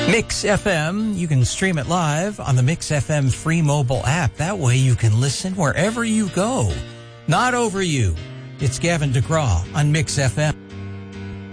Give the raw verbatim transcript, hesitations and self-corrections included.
Mix F M, you can stream it live on the Mix F M free mobile app. That way you can listen wherever you go. Not over you. It's Gavin DeGraw on Mix F M.